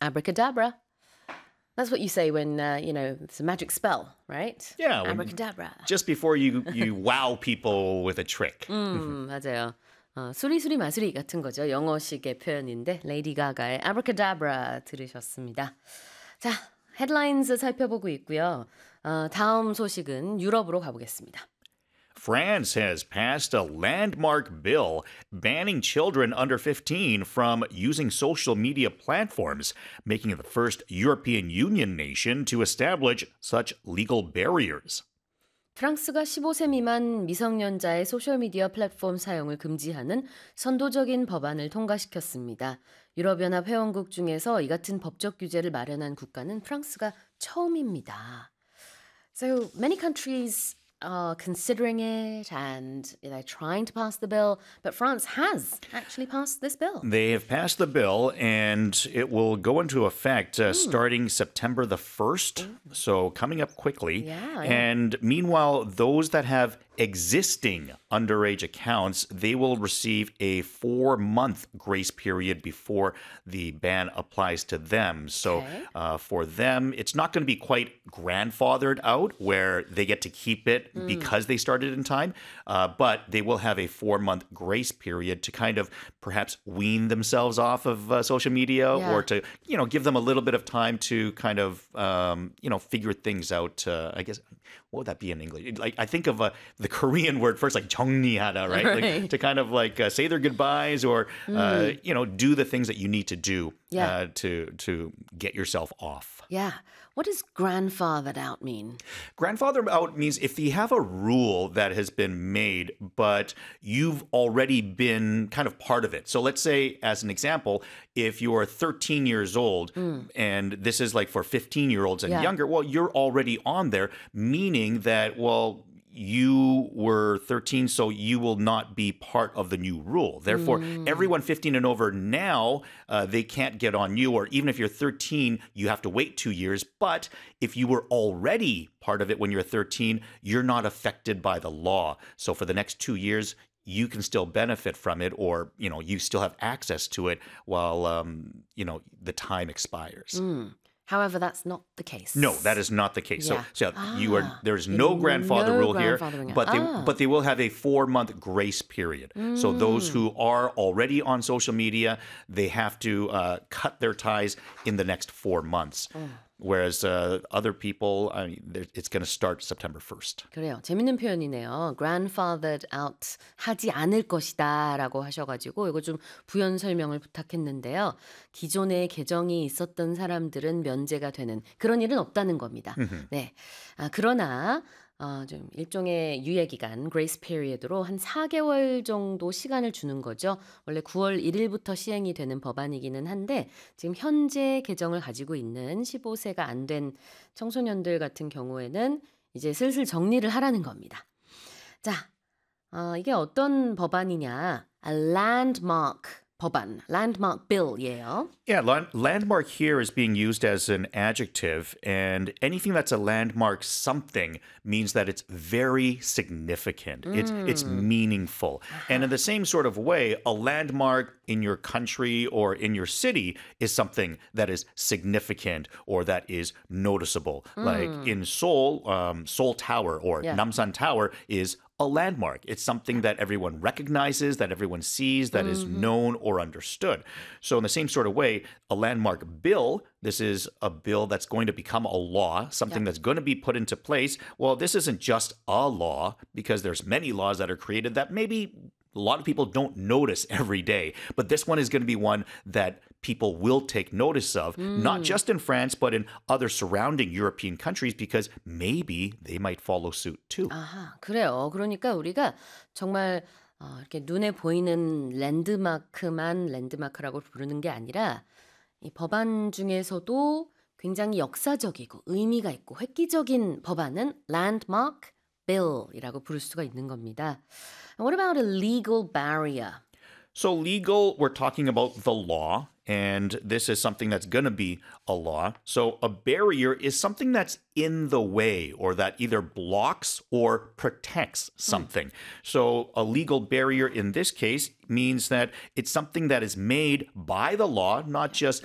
Abracadabra. That's what you say when, it's a magic spell, right? Yeah. Abracadabra. Just before you wow people with a trick. 맞아요. 수리수리 마수리 같은 거죠. 영어식의 표현인데 레이디 가가의 Abracadabra 들으셨습니다. 자, 헤드라인즈 살펴보고 있고요. 다음 소식은 유럽으로 가보겠습니다. France has passed a landmark bill banning children under 15 from using social media platforms, making it the first European Union nation to establish such legal barriers. 프랑스가 15세 미만 미성년자의 소셜미디어 플랫폼 사용을 금지하는 선도적인 법안을 통과시켰습니다. 유럽연합 회원국 중에서 이 같은 법적 규제를 마련한 국가는 프랑스가 처음입니다. So many countries are considering it and they're trying to pass the bill, but France has actually passed this bill. They have passed the bill, and it will go into effect starting September the 1st, so coming up quickly. Yeah. And meanwhile, those that have existing underage accounts, they will receive a 4-month grace period before the ban applies to them. So for them, it's not going to be quite grandfathered out where they get to keep it because they started in time, but they will have a 4-month grace period to kind of perhaps wean themselves off of social media or to, give them a little bit of time to kind of, figure things out. I guess, what would that be in English? Like, I think of the Korean word first, like 정리하다, right? Like, to kind of say their goodbyes or, do the things that you need to do to get yourself off. Yeah. What does grandfathered out mean? Grandfather out means if you have a rule that has been made, but you've already been kind of part of it. So let's say, as an example, if you are 13 years old and this is like for 15-year-olds and younger, well, you're already on there, meaning that, you were 13, so you will not be part of the new rule. Therefore, everyone 15 and over now, they can't get on you. Or even if you're 13, you have to wait 2 years. But if you were already part of it when you're 13, you're not affected by the law. So for the next 2 years, you can still benefit from it, or, you still have access to it while, the time expires. However, that's not the case. No, that is not the case. Yeah. So there's no grandfather rule here, but they will have a 4-month grace period. So those who are already on social media, they have to cut their ties in the next 4 months. Whereas other people, it's going to start September 1st. 그래요. 재밌는 표현이네요. grandfathered out 하지 않을 것이다 라고 하셔가지고 이거 좀 부연 설명을 부탁했는데요. 기존에 계정이 있었던 사람들은 면제가 되는 그런 일은 없다는 겁니다. 네. 그러나 좀 일종의 유예기간, grace period로 한 4개월 정도 시간을 주는 거죠. 원래 9월 1일부터 시행이 되는 법안이기는 한데 지금 현재 계정을 가지고 있는 15세가 안 된 청소년들 같은 경우에는 이제 슬슬 정리를 하라는 겁니다. 자, 이게 어떤 법안이냐? A landmark 법안, landmark bill이에요. Yeah, landmark here is being used as an adjective, and anything that's a landmark something means that it's very significant. It's meaningful. And in the same sort of way, a landmark in your country or in your city is something that is significant or that is noticeable. Like in Seoul, Seoul Tower or Namsan Tower is a landmark. It's something that everyone recognizes, that everyone sees, that is known or understood. So in the same sort of way, a landmark bill, this is a bill that's going to become a law, something that's going to be put into place. Well, this isn't just a law because there's many laws that are created that maybe a lot of people don't notice every day. But this one is going to be one that people will take notice of, not just in France, but in other surrounding European countries, because maybe they might follow suit too. 아하, 그래요. 그러니까 우리가 정말 이렇게 눈에 보이는 랜드마크만 랜드마크라고 부르는 게 아니라 이 법안 중에서도 굉장히 역사적이고 의미가 있고 획기적인 법안은 landmark bill이라고 부를 수가 있는 겁니다. What about a legal barrier? So legal, we're talking about the law, and this is something that's going to be a law. So a barrier is something that's in the way or that either blocks or protects something. So a legal barrier in this case means that it's something that is made by the law, not just